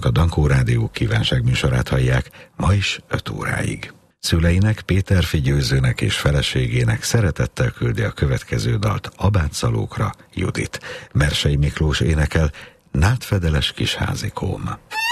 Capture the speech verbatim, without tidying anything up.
a Dankó Rádió kívánságműsorát hallják, ma is öt óráig. Szüleinek, Péterfi Győzőnek és feleségének szeretettel küldi a következő dalt Abáncalókra Judit. Mersei Miklós énekel, Nátfedeles kis házikóm.